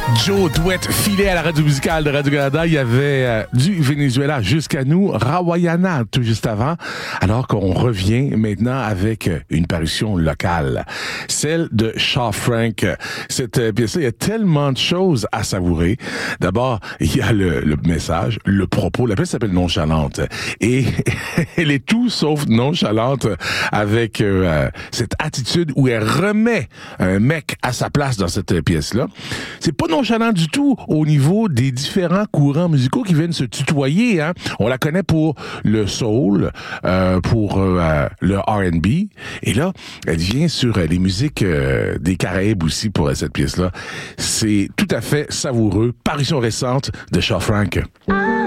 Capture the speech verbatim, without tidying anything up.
Joe Douette filait à la radio musicale de Radio-Canada. Il y avait euh, du Venezuela jusqu'à nous, Rawayana tout juste avant, alors qu'on revient maintenant avec une parution locale, celle de Shaw Frank. Cette euh, pièce-là, il y a tellement de choses à savourer. D'abord, il y a le, le message, le propos. La pièce s'appelle Nonchalante et elle est tout sauf nonchalante avec euh, cette attitude où elle remet un mec à sa place dans cette pièce-là. C'est pas nonchalant du tout au niveau des différents courants musicaux qui viennent se tutoyer. Hein. On la connaît pour le soul, euh, pour euh, le R and B. Et là, elle vient sur les musiques euh, des Caraïbes aussi pour cette pièce-là. C'est tout à fait savoureux. Parution récente de Shaw Frank. Ah.